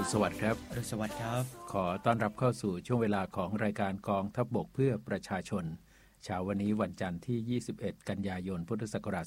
รุณสวัสดิ์ครับอรุณสวัสดิ์ครับขอต้อนรับเข้าสู่ช่วงเวลาของรายการกองทัพบกเพื่อประชาชนเช้าวันนี้วันจันทร์ที่21กันยายนพุทธศักราช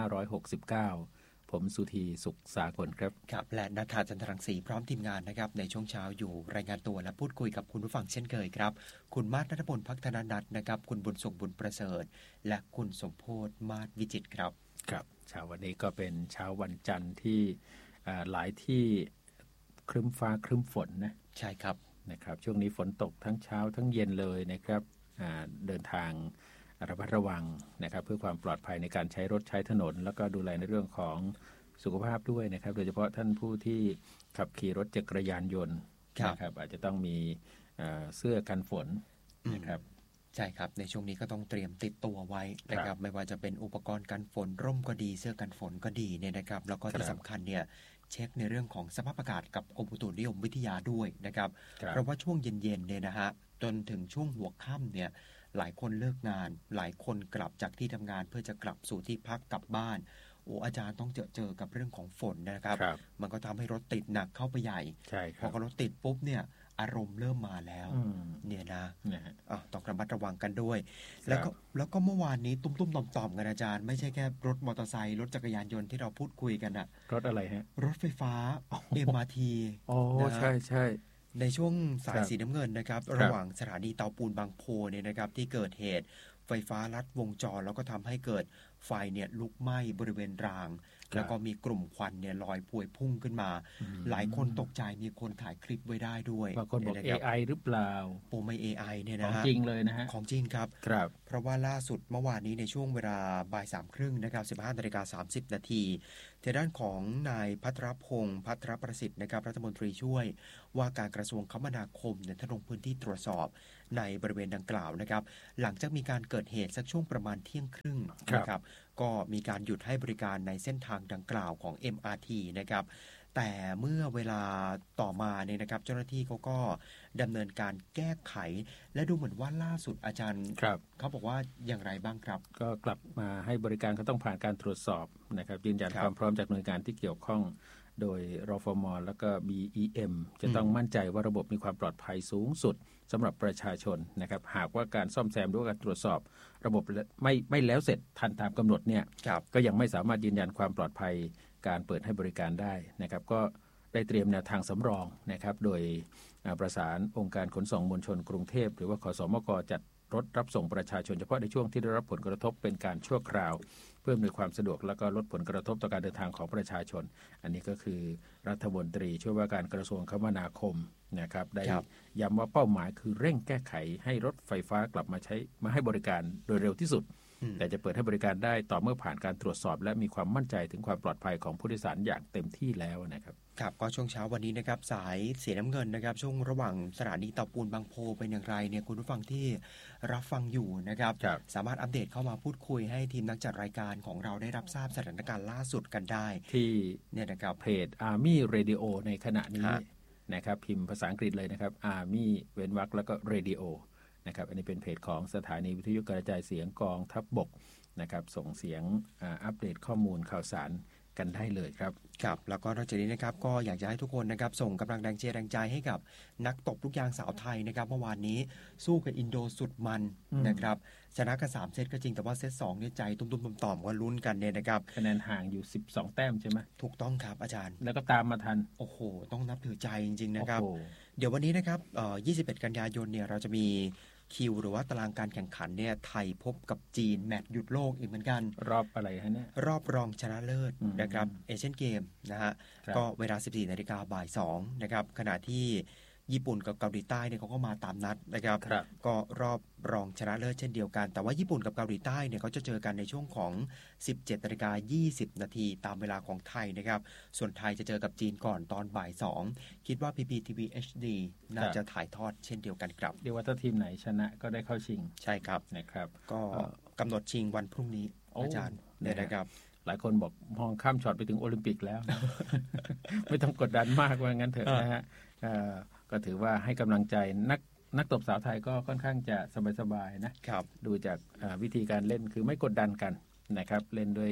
2569ผมสุธีสุขสากลครับครับและณฐาจันทรังสีพร้อมทีมงานนะครับในช่วงเช้าอยู่รายงานตัวและพูดคุยกับคุณผู้ฟังเช่นเคยครับคุณมาศณัฐพล ภักธนนัทนะครับคุณบุญส่งบุญประเสริฐและคุณสมโพธิ์มาศวิจิตรครับครับเช้าวันนี้ก็เป็นเช้าวันจันทร์ที่หลายที่ครึ้มฟ้าครึ้มฝนนะใช่ครับนะครับช่วงนี้ฝนตกทั้งเช้าทั้งเย็นเลยนะครับเดินทางระมัดระวังนะครับเพื่อความปลอดภัยในการใช้รถใช้ถนนแล้วก็ดูแลในเรื่องของสุขภาพด้วยนะครับโดยเฉพาะท่านผู้ที่ขับขี่รถจักรยานยนต์นะครับอาจจะต้องมีเสื้อกันฝนนะครับใช่ครับในช่วงนี้ก็ต้องเตรียมติดตัวไว้นะครับไม่ว่าจะเป็นอุปกรณ์กันฝนร่มก็ดีเสื้อกันฝนก็ดีเนี่ยนะครับแล้วก็ที่สำคัญเนี่ยเช็คในเรื่องของสภาพอากาศกับกรมอุตุนิยมวิทยาด้วยนะครับเพราะว่าช่วงเย็นๆเนี่ยนะฮะจนถึงช่วงหัวค่ำเนี่ยหลายคนเลิกงานหลายคนกลับจากที่ทำงานเพื่อจะกลับสู่ที่พักกลับบ้านอาจารย์ต้องเจอกับเรื่องของฝนนะครับมันก็ทำให้รถติดหนักเข้าไปใหญ่พอรถติดปุ๊บเนี่ยอารมณ์เริ่มมาแล้วเนี่ยนะต้องระมัดระวังกันด้วยแล้วก็เมื่อวานนี้ตุ้มๆต่อมๆกันอาจารย์ไม่ใช่แค่รถมอเตอร์ไซค์รถจักรยานยนต์ที่เราพูดคุยกันอะรถอะไรฮะรถไฟฟ้า MRT ใช่ในช่วงสายสีน้ำเงินนะครับระหว่างสถานีเตาปูนบางโพเนี่ยนะครับที่เกิดเหตุไฟฟ้าลัดวงจรแล้วก็ทำให้เกิดไฟเนี่ยลุกไหม้บริเวณรางแล้วก็มีกลุ่มควันเนี่ยลอยพวยพุ่งขึ้นมาหลายคนตกใจมีคนถ่ายคลิปไว้ได้ด้วยบางคนบอก AI หรือเปล่าไม่ AI เนี่ยนะของจริงเลยนะฮะของจริงครับเพราะว่าล่าสุดเมื่อวานนี้ในช่วงเวลาบ่าย 3:30 นะครับ 15:30 นาทีทางด้านของนายภัทรพงษ์ภัทรประสิทธิ์นะครับรัฐมนตรีช่วยว่าการกระทรวงคมนาคมเนี่ยลงพื้นที่ตรวจสอบในบริเวณดังกล่าวนะครับหลังจากมีการเกิดเหตุสักช่วงประมาณเที่ยงครึ่งนะครับก็มีการหยุดให้บริการในเส้นทางดังกล่าวของ MRT นะครับแต่เมื่อเวลาต่อมาเนี่ยนะครับเจ้าหน้าที่เขาก็ดำเนินการแก้ไขและดูเหมือนว่าล่าสุดอาจารย์เขาบอกว่าอย่างไรบ้างครับก็กลับมาให้บริการเขาต้องผ่านการตรวจสอบนะครับยืนยันความพร้อมจากหน่วยงานที่เกี่ยวข้องโดยรฟม.แล้วก็ BEM จะต้องมั่นใจว่าระบบมีความปลอดภัยสูงสุดสำหรับประชาชนนะครับหากว่าการซ่อมแซมหรือการตรวจสอบระบบไม่แล้วเสร็จทันตามกำหนดเนี่ยก็ยังไม่สามารถยืนยันความปลอดภัยการเปิดให้บริการได้นะครับก็ได้เตรียมแนวทางสำรองนะครับโดยประสานองค์การขนส่งมวลชนกรุงเทพหรือว่าขสมก.จัดรถรับส่งประชาชนเฉพาะในช่วงที่ได้รับผลกระทบเป็นการชั่วคราวเพื่อมีความสะดวกและก็ลดผลกระทบต่อการเดินทางของประชาชนอันนี้ก็คือรัฐมนตรีช่วยว่าการกระทรวงคมนาคมนะครับได้ย้ำว่าเป้าหมายคือเร่งแก้ไขให้รถไฟฟ้ากลับมาให้บริการโดยเร็วที่สุดแต่จะเปิดให้บริการได้ต่อเมื่อผ่านการตรวจสอบและมีความมั่นใจถึงความปลอดภัยของผู้โดยสารอย่างเต็มที่แล้วนะครับครับก็ช่วงเช้าวันนี้นะครับสายสีน้ำเงินนะครับช่วงระหว่างสถานีเตาปูนบางโพเป็นอย่างไรเนี่ยคุณผู้ฟังที่รับฟังอยู่นะครับสามารถอัปเดตเข้ามาพูดคุยให้ทีมนักจัดรายการของเราได้รับทราบสถานการณ์ล่าสุดกันได้ที่เนี่ยนะครับเพจ Army Radio ในขณะนี้นะครับพิมพ์ภาษาอังกฤษเลยนะครับ Army เว้นวรรคแล้วก็ Radioนะครับอันนี้เป็นเพจของสถานีวิทยุกระจายเสียงกองทัพบกนะครับส่งเสียงอัปเดตข้อมูลข่าวสารกันได้เลยครับครับแล้วก็นอกจากนี้นะครับก็อยากจะให้ทุกคนนะครับส่งกำลังแรงเชียร์แรงใจให้กับนักตบลูกยางสาวไทยนะครับเมื่อวานนี้สู้กับอินโดสุดมันนะครับชนะกัน3 เซตก็จริงแต่ว่าเซต2เนี่ยใจตุ้มๆต่อมๆก็ลุ้นกันเนี่ยนะครับคะแนนห่างอยู่12แต้มใช่ไหมถูกต้องครับอาจารย์แล้วก็ตามมาทันโอ้โหต้องนับถือใจจริงๆนะครับเดี๋ยววันนี้นะครับ21 กันยายนเนี่ยเราจะมีคิวหรือว่าตารางการแข่งขันเนี่ยไทยพบกับจีนแมตช์หยุดโลกอีกเหมือนกันรอบอะไรฮะเนี่ยรอบรองชนะเลิศนะครับเอเชียนเกมนะฮะก็เวลา 14:00 นบ่าย 2นะครับขณะที่ญี่ปุ่นกับเกาหลีใต้เนี่ยเขาก็มาตามนัดนะครับก็รอบรองชนะเลิศเช่นเดียวกันแต่ว่าญี่ปุ่นกับเกาหลีใต้เนี่ยเขาจะเจอกันในช่วงของ 17:20 นตามเวลาของไทยนะครับส่วนไทยจะเจอกับจีนก่อนตอนบ่าย 2คิดว่า PPTV HD น่าจะถ่ายทอดเช่นเดียวกันครับเรียกว่าถ้าทีมไหนชนะก็ได้เข้าชิงใช่ครับนะครับก็กำหนดชิงวันพรุ่งนี้อาจารย์เนี่ยนะครับหลายคนบอกมองข้ามช็อตไปถึงโอลิมปิกแล้ว ไม่ต้องกดดันมากว่างั้นเถอะนะฮะก็ถือว่าให้กำลังใจนักตบสาวไทยก็ค่อนข้างจะสบายๆนะดูจากวิธีการเล่นคือไม่กดดันกันนะครับเล่นด้วย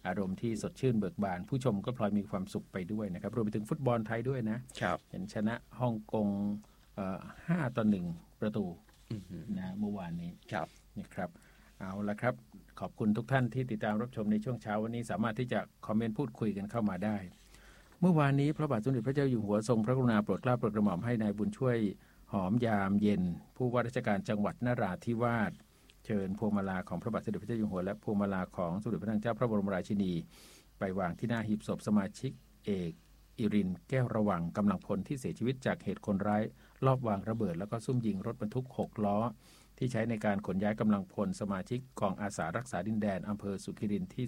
อารมณ์ที่สดชื่นเบิกบานผู้ชมก็พลอยมีความสุขไปด้วยนะครับรวมไปถึงฟุตบอลไทยด้วยนะครับเห็นชนะฮ่องกง5-1 ประตูนะเมื่อวานนี้นะครับเอาละครับขอบคุณทุกท่านที่ติดตามรับชมในช่วงเช้าวันนี้สามารถที่จะคอมเมนต์พูดคุยกันเข้ามาได้เมื่อวานนี้พระบาทสมเด็จพระเจ้าอยู่หัวทรงพระกรุณาโปรดเกล้าโปรดกระหม่อมให้นายบุญช่วยหอมยามเย็นผู้ว่าราชการจังหวัดนราธิวาสเชิญพวงมาลาของพระบาทสมเด็จพระเจ้าอยู่หัวและพวงมาลาของสมเด็จพระนางเจ้าพระบรมราชินีไปวางที่หน้าหีบศพสมาชิกเอกอิรินแก้วระวังกำลังพลที่เสียชีวิตจากเหตุคนร้ายลอบวางระเบิดแล้วก็ซุ่มยิงรถบรรทุก6 ล้อที่ใช้ในการขนย้ายกำลังพลสมาชิกกองอาสารักษาดินแดนอำเภอสุขิรินที่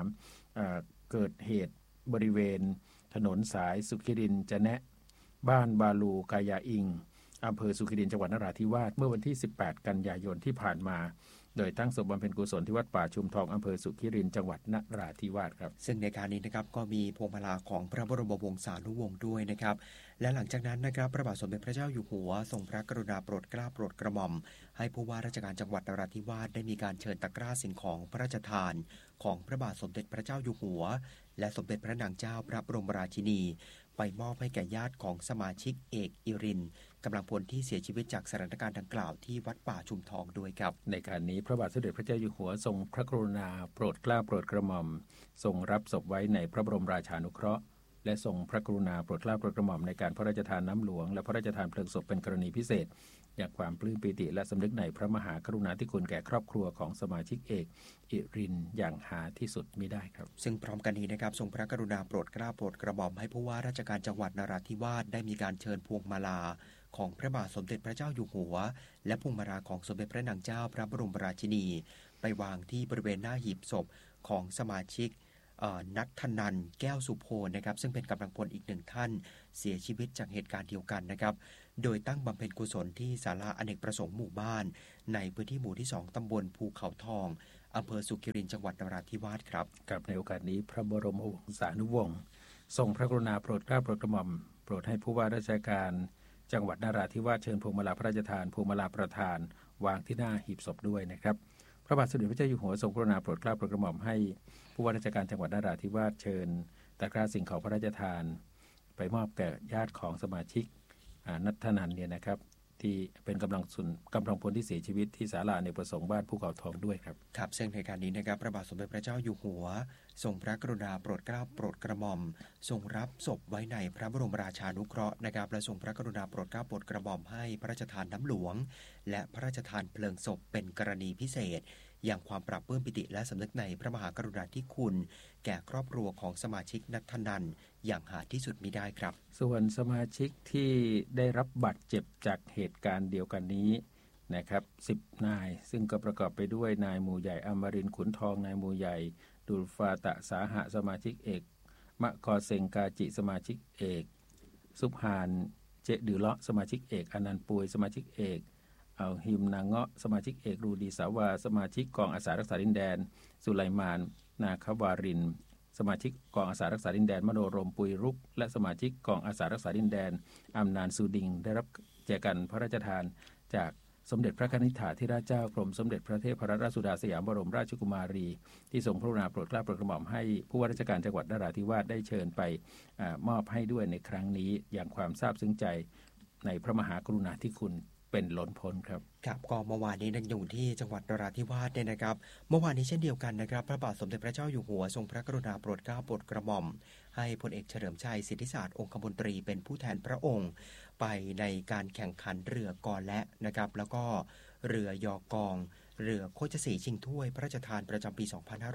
13เกิดเหตุบริเวณถนนสายสุขิรินจะแนะบ้านบาลูกายาอิงอำเภอสุขิรินจังหวัดนราธิวาสเมื่อวันที่18 กันยายนที่ผ่านมาโดยตั้งศพบำเพ็ญกุศลที่วัดป่าชุมทองอำเภอสุขิรินจังหวัดนราธิวาสครับซึ่งในการนี้นะครับก็มีพวงมาลาของพระบรมวงศานุวงศ์ด้วยนะครับและหลังจากนั้นนะครับพระบาทสมเด็จพระเจ้าอยู่หัวทรงพระกรุณาโปรดเกล้าโปรดกระหม่อมให้ผู้ว่าราชการจังหวัดนราธิวาสได้มีการเชิญตะกร้าสิ่งของพระราชทานของพระบาทสมเด็จพระเจ้าอยู่หัวและสมเด็จพระนางเจ้าพระบรมราชินีไปมอบให้แก่ญาติของสมาชิกเอกอิรินกำลังพลที่เสียชีวิตจากสถานการณ์ดังกล่าวที่วัดป่าชุมทองด้วยครับในการนี้พระบาทสมเด็จพระเจ้าอยู่หัวทรงพระกรุณาโปรดเกล้าโปรดกระหม่อมทรงรับศพไว้ในพระบรมราชานุเคราะห์และทรงพระกรุณาโปรดเกล้าโปรดกระหม่อมในการพระราชทานน้ำหลวงและพระราชทานเพลิงศพเป็นกรณีพิเศษอย่างความปลื้มปิติและสำนึกในพระมหากรุณาธิคุณแก่ครอบครัวของสมาชิกเอกอิรินอย่างหาที่สุดมิได้ครับซึ่งพร้อมกันนี้นะครับทรงพระกรุณาโปรดเกล้าโปรดกระหม่อมให้ผู้ว่าราชการจังหวัดนราธิวาสได้มีการเชิญพวงมาลาของพระบาทสมเด็จพระเจ้าอยู่หัวและพวงมาลาของสมเด็จพระนางเจ้าพระบรมราชินีไปวางที่บริเวณหน้าหีบศพของสมาชิกนัทธนันท์แก้วสุโพนะครับซึ่งเป็นกำลังพลอีก1 ท่านเสียชีวิตจากเหตุการณ์เดียวกันนะครับโดยตั้งบำเพ็ญกุศลที่ศาลาอเนกประสงค์หมู่บ้านในพื้นที่หมู่ที่2ตำบลภูเขาทองอำเภอสุขิรินจังหวัดนราธิวาสครับกับในโอกาสนี้พระบรมวงศานุวงศ์ทรงพระกรุณาโปรดเกล้าโปรดกระหม่อมโปรดให้ผู้ว่าราชการจังหวัดนราธิวาสเชิญพวงมาลาพระราชทานพวงมาลาประธานวางที่หน้าหีบศพด้วยนะครับพระบาทสมเด็จพระเจ้าอยู่หัวทรงกรุณาโปรดเกล้าโปรดกระหม่อมให้ผู้ว่าราชการจังหวัดนราธิวาสเชิญตะกร้าสิ่งของพระราชทานไปมอบแก่ญาติของสมาชิกนัทธนันท์เนี่ยนะครับที่เป็นกำลังพลที่เสียชีวิตที่ศาลาในประสงค์บ้านภูเขาทองด้วยครับครับซึ่งในการนี้นะครับพระบาทสมเด็จพระเจ้าอยู่หัวทรงพระกรุณาโปรดเกล้าโปรดกระหม่อมทรงรับศพไว้ในพระบรมราชานุเคราะห์นะครับและทรงพระกรุณาโปรดเกล้าโปรดกระหม่อมให้พระราชทานน้ำหลวงและพระราชทานเพลิงศพเป็นกรณีพิเศษอย่างความปรับปลื้มปิติและสำนึกในพระมหากรุณาธิคุณแก่ครอบครัวของสมาชิกนัทธนันท์อย่างหาที่สุดมิได้ครับส่วนสมาชิกที่ได้รับบาดเจ็บจากเหตุการณ์เดียวกันนี้นะครับ10 นายซึ่งก็ประกอบไปด้วยนายหมู่ใหญ่อมรินทร์ขุนทองนายหมู่ใหญ่ดุลฟาตะสาหะสมาชิกเอกมะกอเซงกาจิสมาชิกเอกซุบฮานเจดือเลาะสมาชิกเอกอนันต์ปุยสมาชิกเอกเอาหิมนางเงาะสมาชิกเอกรูดีสาวาสมาชิกกองอาสารักษาดินแดนสุไลมานนาคาวารินสมาชิกกองอาสารักษาดินแดนมโนรมปุยรุกและสมาชิกกองอาสารักษาดินแดนอำนานซูดิงได้รับแจกันพระราชทานจากสมเด็จพระนิธิถาธิราชเจ้ากรมสมเด็จพระเทพรัตนราชสุดาสยามบรมราชกุมารีที่ทรงพระกรุณาโปรดเกล้าโปรดกระหม่อมให้ผู้ว่าราชการจังหวัดนราธิวาสได้เชิญไปมอบให้ด้วยในครั้งนี้อย่างความซาบซึ้งใจในพระมหากรุณาธิคุณเป็นล้นพ้นครับครับก็เมื่อวานนี้ยังอยู่ที่จังหวัดนราธิวาสเนี่ยนะครับเมื่อวานนี้เช่นเดียวกันนะครับพระบาทสมเด็จพระเจ้าอยู่หัวทรงพระกรุณาโปรดเกล้าโปรดกระหม่อมให้พลเอกเฉลิมชัยสิทธิศาสตร์องคมนตรีเป็นผู้แทนพระองค์ไปในการแข่งขันเรือกอและนะครับแล้วก็เรือยอกองเรือโคชศรีชิงถ้วยพระราชทานประจำปี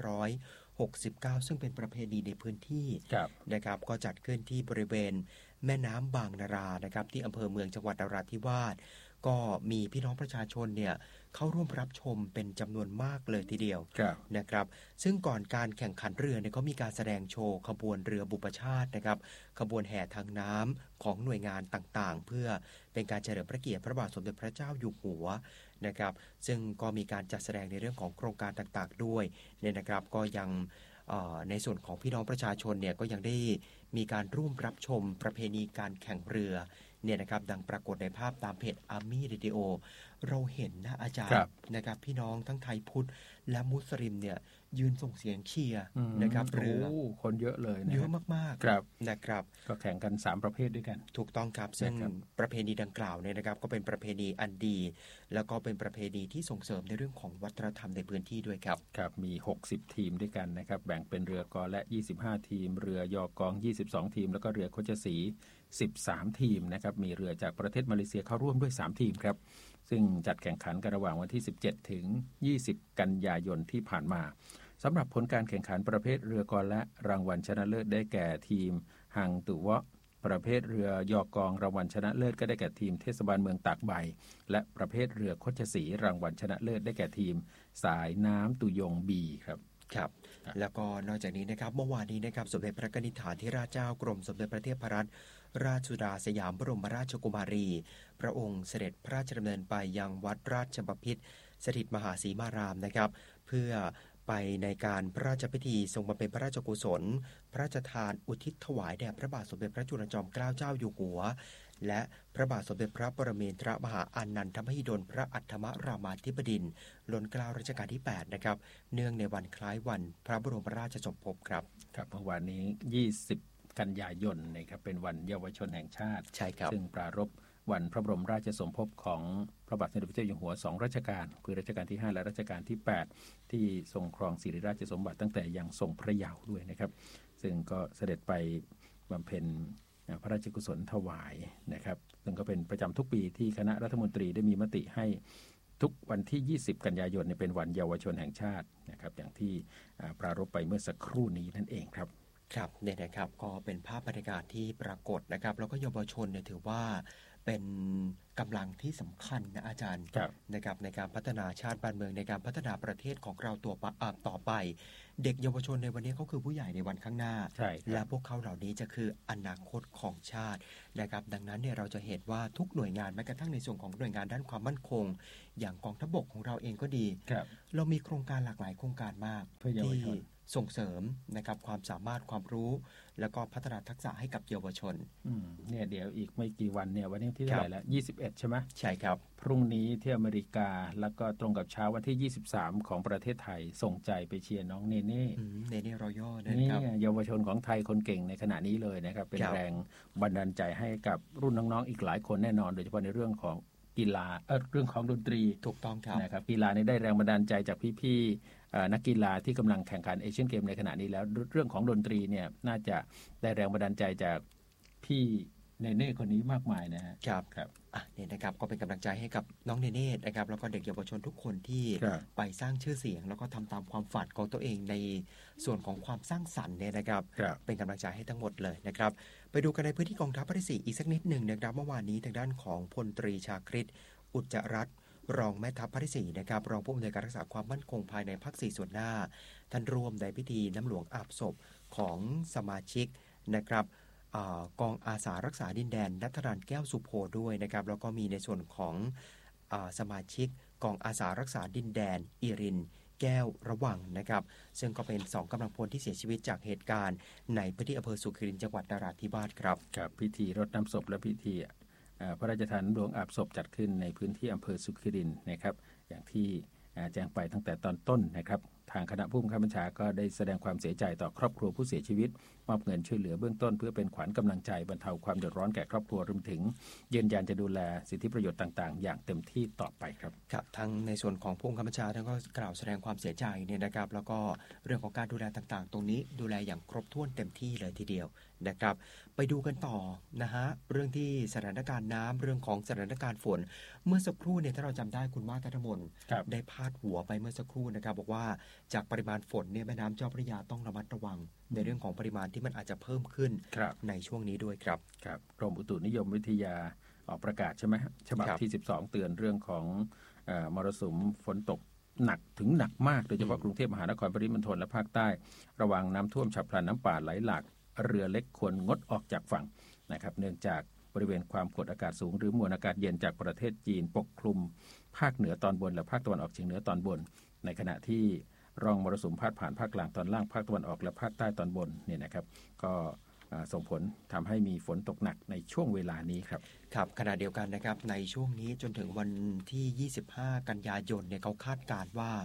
2569 ซึ่งเป็นประเพณีในพื้นที่นะครับก็จัดขึ้นที่บริเวณแม่น้ำบางนารานะครับที่อำเภอเมืองจังหวัดนราธิวาสก็มีพี่น้องประชาชนเนี่ยเข้าร่วมรับชมเป็นจำนวนมากเลยทีเดียวนะครับซึ่งก่อนการแข่งขันเรือเนี่ยเขามีการแสดงโชว์ขบวนเรือบุปชาตินะครับขบวนแห่ทางน้ำของหน่วยงานต่างๆเพื่อเป็นการเฉลิมพระเกียรติพระบาทสมเด็จพระเจ้าอยู่หัวนะครับซึ่งก็มีการจัดแสดงในเรื่องของโครงการต่างๆด้วยเนี่ยนะครับก็ยังในส่วนของพี่น้องประชาชนเนี่ยก็ยังได้มีการร่วมรับชมประเพณีการแข่งเรือเนี่ยนะครับดังปรากฏในภาพตามเพจ Army Radio เราเห็นนะอาจารย์นะครับพี่น้องทั้งไทยพุทธและมุสลิมเนี่ยยืนส่งเสียงเชียร์นะครับเรือคนเยอะเลยนะเยอะมากๆนะครับก็แข่งกัน3ประเภทด้วยกันถูกต้องครับซึ่งประเพณีดังกล่าวเนี่ยนะครับก็เป็นประเพณีอันดีแล้วก็เป็นประเพณีที่ส่งเสริมในเรื่องของวัฒนธรรมในพื้นที่ด้วยครับครับมี60ทีมด้วยกันนะครับแบ่งเป็นเรือกอและ25ทีมเรือยอกอง22ทีมแล้วก็เรือโคชสี13ทีมนะครับมีเรือจากประเทศมาเลเซียเข้าร่วมด้วย3ทีมครับซึ่งจัดแข่งขันกันระหว่างวันที่17ถึง20กันยายนที่ผ่านมาสำหรับผลการแข่งขันประเภทเรือกอและรางวัลชนะเลิศได้แก่ทีมฮังตุวะประเภทเรือยอกองรางวัลชนะเลิศก็ได้แก่ทีมเทศบาลเมืองตากใบและประเภทเรือโคชสีรางวัลชนะเลิศได้แก่ทีมสายน้ำตุยงบีครับครับแล้วก็นอกจากนี้นะครับเมื่อวานนี้นะครับสมเด็จพระนิธิฐานธิราชเจ้ากรมสมเด็จพระเทพรัตนราชสุดาสยามบรมราชกุมารีพระองค์เสด็จพระราชดำเนินไปยังวัดราชบพิตรสถิตมหาสีมารามนะครับเพื่อไปในการพระราชพิธีทรงบำเพ็ญพระราชกุศลพระราชทานอุทิศถวายแด่พระบาทสมเด็จพระจุลจอมเกล้าเจ้าอยู่หัวและพระบาทสมเด็จพระปรมินทรมหาอานันทมหิดลพระอัฏฐมรามาธิบดินทร์ล้นเกล้ารัชกาลที่8นะครับเนื่องในวันคล้ายวันพระบรมราชสมภพครับครับเมื่อวานนี้20กันยายนนะครับเป็นวันเยาวชนแห่งชาติใช่ครับซึ่งปรารภวันพระบรมราชสมภพของพระบาทสมเด็จพระเจ้าอยู่หัว2รัชกาลคือรัชกาลที่5และรัชกาลที่8ที่ทรงครองสิริราชสมบัติตั้งแต่ยังทรงพระเยาว์ด้วยนะครับซึ่งก็เสด็จไปบำเพ็ญพระราชกุศลถวายนะครับซึ่งก็เป็นประจำทุกปีที่คณะรัฐมนตรีได้มีมติให้ทุกวันที่20กันยายนเป็นวันเยาวชนแห่งชาตินะครับอย่างที่ปรารภไปเมื่อสักครู่นี้นั่นเองครับครับเนี่ยนะครับก็เป็นภาพบรรยากาศที่ปรากฏนะครับแล้วก็เยาวชนเนี่ยถือว่าเป็นกำลังที่สำคัญนะอาจารย์นะครับในการพัฒนาชาติบ้านเมืองในการพัฒนาประเทศของเราต่อไปเด็กเยาวชนในวันนี้เขาคือผู้ใหญ่ในวันข้างหน้าและพวกเขาเหล่านี้จะคืออนาคตของชาตินะครับดังนั้นเนี่ยเราจะเห็นว่าทุกหน่วยงานแม้กระทั่งในส่วนของหน่วยงานด้านความมั่นคงอย่างกองทัพบกของเราเองก็ดีเรามีโครงการหลากหลายโครงการมากที่ส่งเสริมนะครับความสามารถความรู้แล้วก็พัฒนาทักษะให้กับเยาวชนเนี่ยเดี๋ยวอีกไม่กี่วันเนี่ยวันนี้ที่เท่าไหร่แล้ว21ใช่ไหมใช่ครับพรุ่งนี้ที่อเมริกาแล้วก็ตรงกับเช้าวันที่23ของประเทศไทยส่งใจไปเชียร์น้องเนเน่รอยัลนะครับเยาวชนของไทยคนเก่งในขณะนี้เลยนะครับเป็นแรงบันดาลใจให้กับรุ่นน้องๆอีกหลายคนแน่นอนโดยเฉพาะในเรื่องของกีฬาเรื่องของดนตรีถูกต้องครับนะครับกีฬานี้ได้แรงบันดาลใจจากพี่ๆนักกีฬาที่กำลังแข่งขันเอเชียนเกมในขณะนี้แล้วเรื่องของดนตรีเนี่ยน่าจะได้แรงบันดาลใจจากพี่เนเน่คนนี้มากมายนะฮะครับเนี่ยนะครับก็เป็นกำลังใจให้กับน้องเนเน่นะครับแล้วก็เด็กเยาวชนทุกคนที่ไปสร้างชื่อเสียงแล้วก็ทำตามความฝันของตัวเองในส่วนของความสร้างสรรค์เนี่ยนะครับเป็นกำลังใจให้ทั้งหมดเลยนะครับไปดูกันในพื้นที่กองทัพภาคที่ 4อีกสักนิดหนึ่งนะครับเมื่อวานนี้ทางด้านของพลตรีชาคริตอุจจรัตน์รองแม่ทัพภาคที่ 4นะครับรองผู้อำนวยการรักษาความมั่นคงภายในภาค 4ส่วนหน้าท่านร่วมในพิธีน้ำหลวงอาบศพของสมาชิกนะครับกองอาสารักษาดินแดนณัฐรัตน์แก้วสุโภด้วยนะครับแล้วก็มีในส่วนของสมาชิกกองอาสารักษาดินแดนอิรินแก้วระวังนะครับซึ่งก็เป็น2กำลังพลที่เสียชีวิตจากเหตุการณ์ในพื้นที่อำเภอสุขิรินจังหวัดนราธิวาสครับครับพิธีรดน้ำศพและพิธีพระราชทานน้ำหลวงอาบศพจัดขึ้นในพื้นที่อำเภอสุขิรินนะครับอย่างที่แจ้งไปตั้งแต่ตอนต้นนะครับทางคณะผู้บังคับบัญชาก็ได้แสดงความเสียใจต่อครอบครัวผู้เสียชีวิตมอบเงินช่วยเหลือเบื้องต้นเพื่อเป็นขวัญกำลังใจบรรเทาความเดือดร้อนแก่ครอบครัวรวมถึงยืนยันจะดูแลสิทธิประโยชน์ต่างๆอย่างเต็มที่ต่อไปครับครับทั้งในส่วนของผู้บังคับบัญชาท่านก็กล่าวแสดงความเสียใจเนี่ยนะครับแล้วก็เรื่องของการดูแลต่างๆตรงนี้ดูแลอย่างครบถ้วนเต็มที่เลยทีเดียวนะครับไปดูกันต่อนะฮะเรื่องที่สถานการณ์น้ำเรื่องของสถานการณ์ฝนเมื่อสักครู่เนี่ยถ้าเราจำได้คุณมาศ กัทมนได้พาดหัวไปเมื่อสักครู่นะครับบอกว่าจากปริมาณฝนเนี่ยแม่น้ำเจ้าพระยาต้องระมัดระวังในเรื่องของปริมาณที่มันอาจจะเพิ่มขึ้นในช่วงนี้ด้วยครับครับกรมอุตุนิยมวิทยาออกประกาศใช่ไหมฉบับที่12เตือนเรื่องของมรสุมฝนตกหนักถึงหนักมากโดยเฉพาะกรุงเทพมหานครปริมณฑลและภาคใต้ระวังน้ำท่วมฉับพลันน้ำป่าไหลหลากเรือเล็กควรงดออกจากฝั่งนะครับเนื่องจากบริเวณความกดอากาศสูงหรือมวลอากาศเย็นจากประเทศจีนปกคลุมภาคเหนือตอนบนและภาคตะวันออกเฉียงเหนือตอนบนในขณะที่ร่องมรสุมพาดผ่านภาคกลางตอนล่างภาคตะวันออกและภาคใต้ตอนบนเนี่ยนะครับก็ส่งผลทำให้มีฝนตกหนักในช่วงเวลานี้ครับครับขณะเดียวกันนะครับในช่วงนี้จนถึงวันที่25กันยายนเนี่ยเขาคาดการณ์ว่า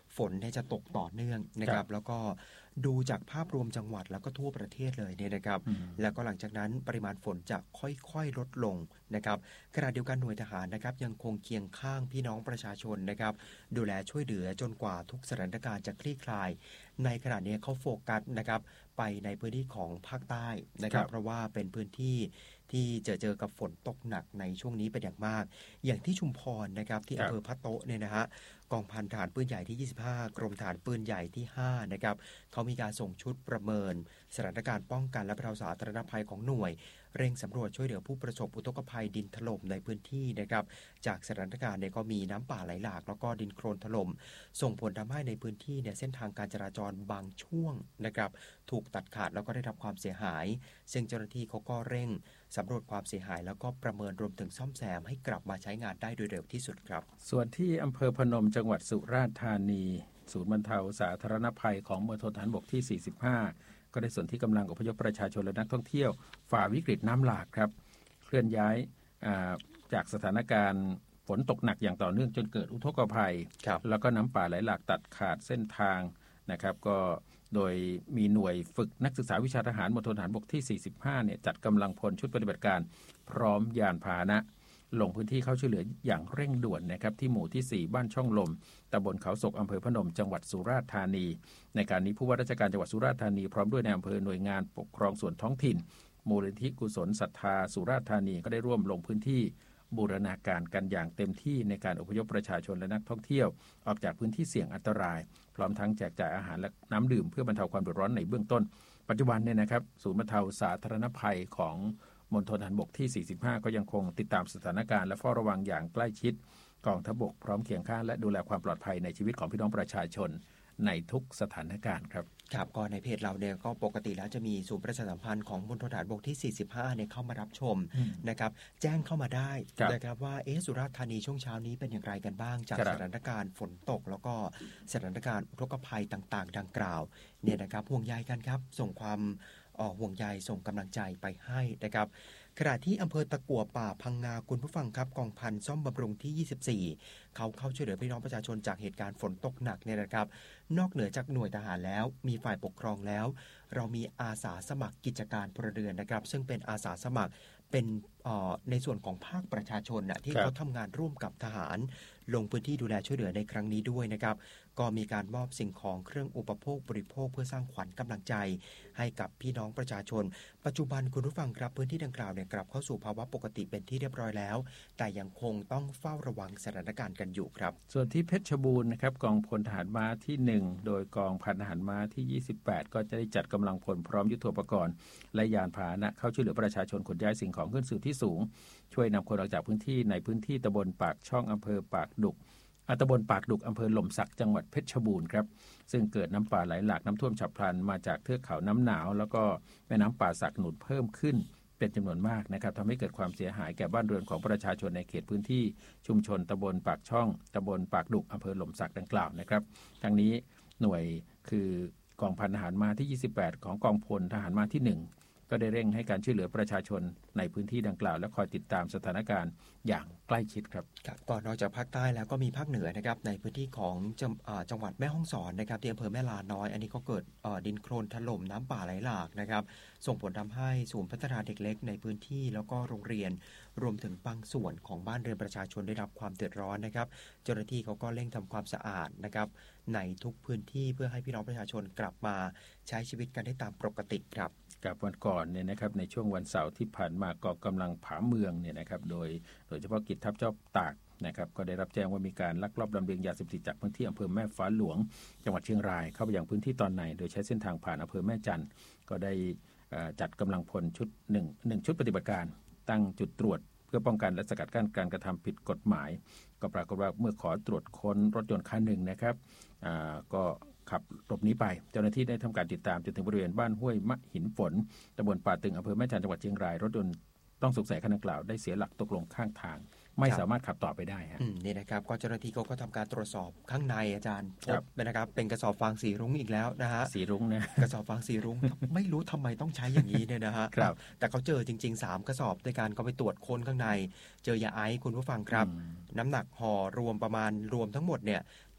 ฝนจะตกต่อเนื่องนะครับแล้วก็ดูจากภาพรวมจังหวัดแล้วก็ทั่วประเทศเลยเนี่ยนะครับแล้วก็หลังจากนั้นปริมาณฝนจะค่อยๆลดลงนะครับขณะเดียวกันหน่วยทหารนะครับยังคงเคียงข้างพี่น้องประชาชนนะครับดูแลช่วยเหลือจนกว่าทุกสถานการณ์จะคลี่คลายในขณะนี้เขาโฟกัสนะครับไปในพื้นที่ของภาคใต้นะครับเพราะว่าเป็นพื้นที่ที่เจอกับฝนตกหนักในช่วงนี้เป็นอย่างมากอย่างที่ชุมพรนะครับที่อำเภอพะโต๊ะเนี่ยนะฮะกองพันทหารปืนใหญ่ที่25กรมทหารปืนใหญ่ที่5นะครับเขามีการส่งชุดประเมินสถานการณ์ป้องกันและบรรเทาสาธารณภัยของหน่วยเร่งสำรวจช่วยเหลือผู้ประสบอุทกภัยดินถล่มในพื้นที่นะครับจากสถานการณ์ก็มีน้ำป่าไหลหลากแล้วก็ดินโคลนถล่มส่งผลทำให้ในพื้นที่เส้นทางการจราจรบางช่วงนะครับถูกตัดขาดแล้วก็ได้รับความเสียหายซึ่งเจ้าหน้าที่เขาก็เร่งสำรวจความเสียหายแล้วก็ประเมินรวมถึงซ่อมแซมให้กลับมาใช้งานได้โดยเร็วที่สุดครับส่วนที่อำเภอพนมจังหวัดสุราษฎร์ธานีศูนย์บรรเทาสาธารณภัยของมณฑลทหารบกที่45ก็ได้ส่วนที่กำลังอพยพประชาชนและนักท่องเที่ยวฝ่าวิกฤตน้ำหลากครับเคลื่อนย้ายจากสถานการณ์ฝนตกหนักอย่างต่อเนื่องจนเกิดอุทกภัยแล้วก็น้ำป่าไหลหลากตัดขาดเส้นทางนะครับก็โดยมีหน่วยฝึกนักศึกษาวิชาทหารมณฑลทหารบกที่45เนี่ยจัดกำลังพลชุดปฏิบัติการพร้อมยานพาหนะลงพื้นที่เข้าช่วยเหลืออย่างเร่งด่วนนะครับที่หมู่ที่4บ้านช่องลมตำบลเขาศกอำเภอพนมจังหวัดสุราษฎร์ธานีในการนี้ผู้ว่าราชการจังหวัดสุราษฎร์ธานีพร้อมด้วยนายอำเภอหน่วยงานปกครองส่วนท้องถิ่นมูลนิธิกุศลศรัทธาสุราษฎร์ธานีก็ได้ร่วมลงพื้นที่บูรณาการกันอย่างเต็มที่ในการอพยพประชาชนและนักท่องเที่ยวออกจากพื้นที่เสี่ยงอันตรายพร้อมทั้งแจกจ่ายอาหารและน้ำดื่มเพื่อบรรเทาความเดือดร้อนในเบื้องต้นปัจจุบันเนี่ยนะครับศูนย์บรรเทาสาธารณภัยของมณฑลทหารบกที่45ก็ยังคงติดตามสถานการณ์และเฝ้าระวังอย่างใกล้ชิดกองทัพบกพร้อมเคียงข้างและดูแลความปลอดภัยในชีวิตของพี่น้องประชาชนในทุกสถานการณ์ครับครับก็ในเพจเราเนี่ยก็ปกติแล้วจะมีศูนย์ประชาสัมพันธ์ของมณฑลทหารบกที่45เนี่ยเข้ามารับชมนะครับแจ้งเข้ามาได้นะครับว่าสุราษฎร์ธานีช่วงเช้านี้เป็นอย่างไรกันบ้างจากสถานการณ์ฝนตกแล้วก็สถานการณ์อุทกภัยต่างๆดังกล่าวเนี่ยนะครับห่วงใยกันครับส่งความห่วงใยส่งกำลังใจไปให้นะครับขณะที่อำเภอตะกั่วป่าพังงาคุณผู้ฟังครับกองพันซ่อมบำรุงที่24เขาเข้าช่วยเหลือพี่น้องประชาชนจากเหตุการณ์ฝนตกหนักเนี่ยนะครับนอกเหนือจากหน่วยทหารแล้วมีฝ่ายปกครองแล้วเรามีอาสาสมัครกิจการพลเรือนนะครับซึ่งเป็นอาสาสมัครเป็นในส่วนของภาคประชาชนที่เขาทำงานร่วมกับทหารลงพื้นที่ดูแลช่วยเหลือในครั้งนี้ด้วยนะครับก็มีการมอบสิ่งของเครื่องอุปโภคบริโภคเพื่อสร้างขวัญกำลังใจให้กับพี่น้องประชาชนปัจจุบันคุณผู้ฟังครับพื้นที่ดังกล่าวเนี่ยกลับเข้าสู่ภาวะปกติเป็นที่เรียบร้อยแล้วแต่ยังคงต้องเฝ้าระวังสถานการณ์กันอยู่ครับส่วนที่เพชรบูรณ์นะครับกองพลทหารม้าที่1โดยกองพันทหารม้าที่28ก็จะได้จัดกำลังพลพร้อมยุทโธปกรณ์และยานพาหนะเข้าช่วยเหลือประชาชนขนย้ายสิ่งของขึ้นสู่ที่สูงช่วยนำคนออกจากพื้นที่ในพื้นที่ตำบลปากช่องอำเภอปากดุกตำบลปากดุกอำเภอหล่มสักจังหวัดเพชรบูรณ์ครับซึ่งเกิดน้ำป่าไหลหลากน้ำท่วมฉับพลันมาจากเทือกเขาน้ำหนาวแล้วก็แม่น้ำป่าสักหนุนเพิ่มขึ้นเป็นจำนวนมากนะครับทำให้เกิดความเสียหายแก่บ้านเรือนของประชาชนในเขตพื้นที่ชุมชนตำบลปากช่องตำบลปากดุกอำเภอหล่มสักดังกล่าวนะครับทั้งนี้หน่วยคือกองพันทหารม้าที่28ของกองพลทหารม้าที่1ก็ได้เร่งให้การช่วยเหลือประชาชนในพื้นที่ดังกล่าวและคอยติดตามสถานการณ์อย่างใกล้ชิดครับก่อนนอกจากภาคใต้แล้วก็มีภาคเหนือนะครับในพื้นที่ของจังหวัดแม่ฮ่องสอนนะครับที่อำเภอแม่ลาน้อยอันนี้ก็เกิดดินโคลนถล่มน้ำป่าไหลหลากนะครับส่งผลทำให้ศูนย์พัฒนาเด็กเล็กในพื้นที่แล้วก็โรงเรียนรวมถึงบางส่วนของบ้านเรือนประชาชนได้รับความเดือดร้อนนะครับเจ้าหน้าที่เขาก็เร่งทำความสะอาดนะครับในทุกพื้นที่เพื่อให้พี่น้องประชาชนกลับมาใช้ชีวิตกันได้ตามปกติครับกับวันก่อนเนี่ยนะครับในช่วงวันเสาร์ที่ผ่านมากองกำลังผาเมืองเนี่ยนะครับโดยเฉพาะกิจทัพเจ้าตากนะครับก็ได้รับแจ้งว่ามีการลักลอบลำเลียงยาเสพติดจากพื้นที่อำเภอแม่ฟ้าหลวงจังหวัดเชียงรายเข้าไปยังพื้นที่ตอนในโดยใช้เส้นทางผ่านอำเภอแม่จันทร์ก็ได้จัดกำลังพลชุด1ชุดปฏิบัติการตั้งจุดตรวจเพื่อป้องกันและสกัดกั้นการกระทำผิดกฎหมายก็ปรากฏว่าเมื่อขอตรวจค้นรถยนต์คันหนึ่งนะครับก็ขับหลบหนีไปเจ้าหน้าที่ได้ทำการติดตามจนถึงบริเวณบ้านห้วยมะหินฝนตำบลป่าตึงอำเภอแม่จันทร์จังหวัดเชียงรายรถยนต์ต้องสงสัยคันดังกล่าวได้เสียหลักตกลงข้างทางไม่สามารถขับต่อไปได้ฮะนี่นะครับก็เจ้าหน้าที่ก็ทำการตรวจสอบข้างในอาจารย์พบนะครับเป็นกระสอบฟางสีรุ้งอีกแล้วนะฮะสีรุ้งนะกระสอบฟางสีรุ้ง ไม่รู้ทำไมต้องใช้อย่างนี้เนี่ยนะฮะแต่เขาเจอจริงๆ3กระสอบในการก็ไปตรวจค้นข้างในเจอยาไอซ์คุณผู้ฟังครับน้ำหนักห่อรวมประมาณรวมทั้งหมดเนี่ย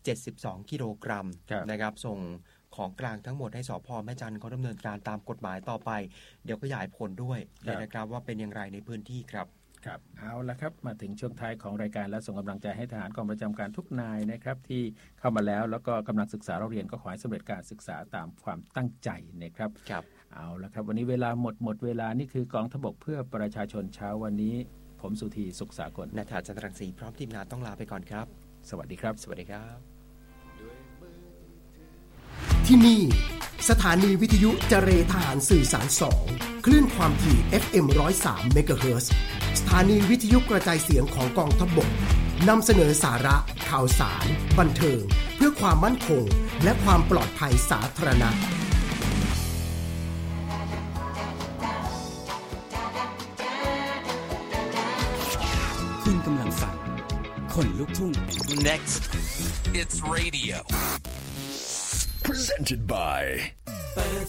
72 กิโลกรัมนะครับส่งของกลางทั้งหมดให้สภ.แม่จันทร์เขาดำเนินการตามกฎหมายต่อไปเดี๋ยวขยายผลด้วยนะครับว่าเป็นอย่างไรในพื้นที่ครับครับเอาละครับมาถึงช่วงท้ายของรายการและส่งกำลังใจให้ทหารกองประจำการทุกนายนะครับที่เข้ามาแล้วก็กำลังศึกษาเราเรียนก็ขอให้สำเร็จการศึกษาตามความตั้งใจนะครับครับเอาละครับวันนี้เวลาหมดเวลานี่คือกองทัพบกเพื่อประชาชนเช้าวันนี้ผมสุธีสุขสากลณฐาจันทรังสีพร้อมทีมงานต้องลาไปก่อนครับสวัสดีครับสวัสดีครับที่นี่สถานีวิทยุเจรทหารสื่อสาร2คลื่นความถี่ FM 103 เมกะเฮิรตซ์สถานีวิทยุกระจายเสียงของกองทัพบกนำเสนอสาระข่าวสารบันเทิงเพื่อความมั่นคงและความปลอดภัยสาธารณะคุณกำลังฟังคนลุกทุ่ง Next it's radio presented by